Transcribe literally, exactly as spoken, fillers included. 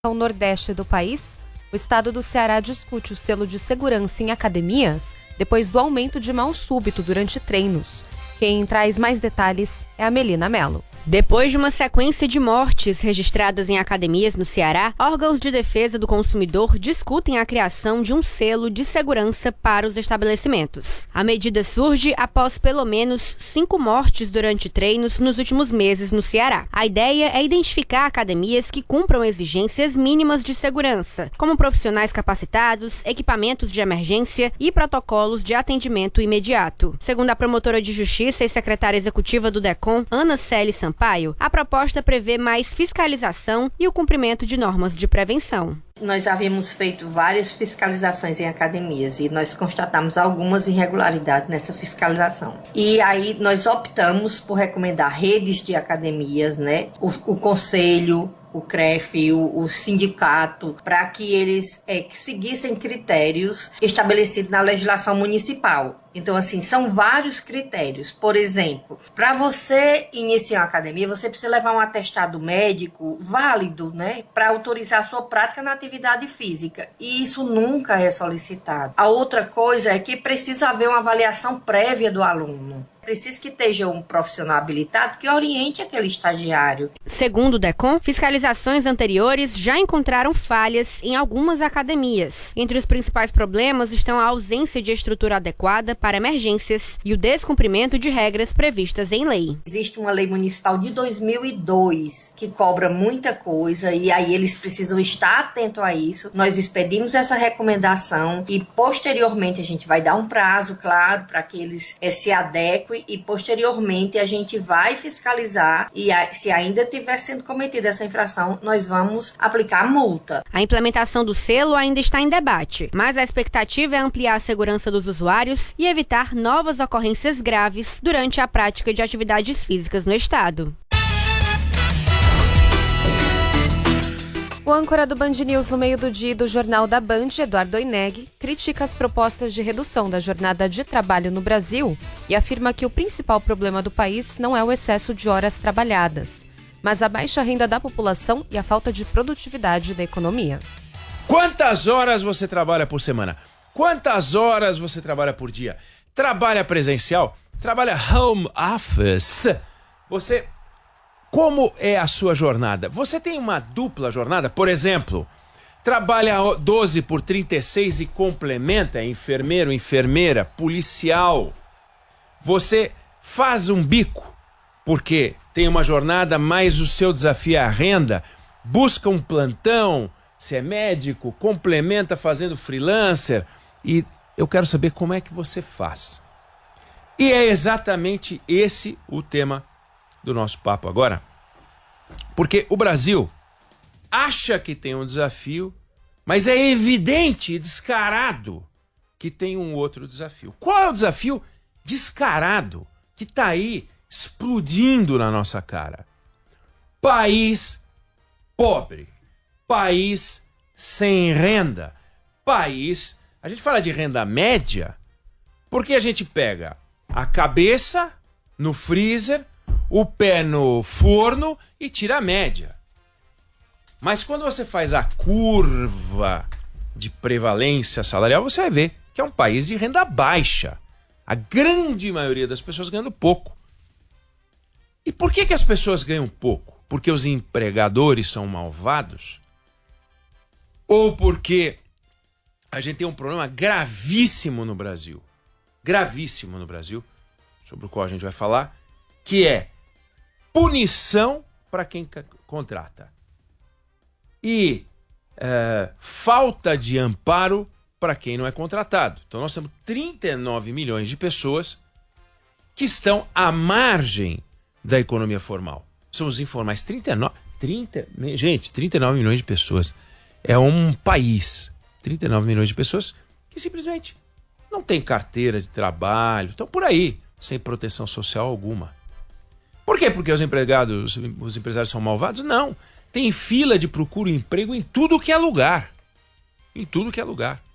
Ao nordeste do país, o estado do Ceará discute o selo de segurança em academias depois do aumento de mal súbito durante treinos. Quem traz mais detalhes é a Melina Mello. Depois de uma sequência de mortes registradas em academias no Ceará, órgãos de defesa do consumidor discutem a criação de um selo de segurança para os estabelecimentos. A medida surge após pelo menos cinco mortes durante treinos nos últimos meses no Ceará. A ideia é identificar academias que cumpram exigências mínimas de segurança, como profissionais capacitados, equipamentos de emergência e protocolos de atendimento imediato. Segundo a promotora de justiça e secretária executiva do DECOM, Ana Célia Sampaio, a proposta prevê mais fiscalização e o cumprimento de normas de prevenção. Nós havíamos feito várias fiscalizações em academias e nós constatamos algumas irregularidades nessa fiscalização. E aí nós optamos por recomendar redes de academias, né? O, o conselho, o CREF, o, o sindicato, para que eles é, que seguissem critérios estabelecidos na legislação municipal. Então, assim, são vários critérios. Por exemplo, para você iniciar uma academia, você precisa levar um atestado médico válido, né, para autorizar a sua prática na atividade física. E isso nunca é solicitado. A outra coisa é que precisa haver uma avaliação prévia do aluno. Precisa que esteja um profissional habilitado que oriente aquele estagiário. Segundo o DECOM, fiscalizações anteriores já encontraram falhas em algumas academias. Entre os principais problemas estão a ausência de estrutura adequada para emergências e o descumprimento de regras previstas em lei. Existe uma lei municipal de dois mil e dois que cobra muita coisa e aí eles precisam estar atentos a isso. Nós expedimos essa recomendação e posteriormente a gente vai dar um prazo, claro, para que eles eh, se adequem e posteriormente a gente vai fiscalizar e se ainda estiver sendo cometida essa infração, nós vamos aplicar multa. A implementação do selo ainda está em debate, mas a expectativa é ampliar a segurança dos usuários e evitar novas ocorrências graves durante a prática de atividades físicas no estado. O âncora do Band News no meio do dia e do Jornal da Band, Eduardo Oineg, critica as propostas de redução da jornada de trabalho no Brasil e afirma que o principal problema do país não é o excesso de horas trabalhadas, mas a baixa renda da população e a falta de produtividade da economia. Quantas horas você trabalha por semana? Quantas horas você trabalha por dia? Trabalha presencial? Trabalha home office? Você... Como é a sua jornada? Você tem uma dupla jornada? Por exemplo, trabalha doze por trinta e seis e complementa, é enfermeiro, enfermeira, policial. Você faz um bico porque tem uma jornada, mas o seu desafio é a renda. Busca um plantão, se é médico, complementa fazendo freelancer. E eu quero saber como é que você faz. E é exatamente esse o tema do nosso papo agora, porque o Brasil acha que tem um desafio, mas é evidente e descarado que tem um outro desafio. Qual é o desafio descarado que está aí explodindo na nossa cara? País pobre, país sem renda, país... A gente fala de renda média porque a gente pega a cabeça no freezer, o pé no forno e tira a média. Mas quando você faz a curva de prevalência salarial, você vai ver que é um país de renda baixa. A grande maioria das pessoas ganhando pouco. E por que que as pessoas ganham pouco? Porque os empregadores são malvados? Ou porque a gente tem um problema gravíssimo no Brasil? Gravíssimo no Brasil, sobre o qual a gente vai falar, que é punição para quem contrata e é, falta de amparo para quem não é contratado. Então nós temos trinta e nove milhões de pessoas que estão à margem da economia formal. São os informais. trinta e nove, trinta, gente, trinta e nove milhões de pessoas. É um país. trinta e nove milhões de pessoas que simplesmente não tem carteira de trabalho, estão por aí, sem proteção social alguma. Por quê? Porque os empregados, os empresários são malvados? Não. Tem fila de procura de emprego em tudo que é lugar. Em tudo que é lugar.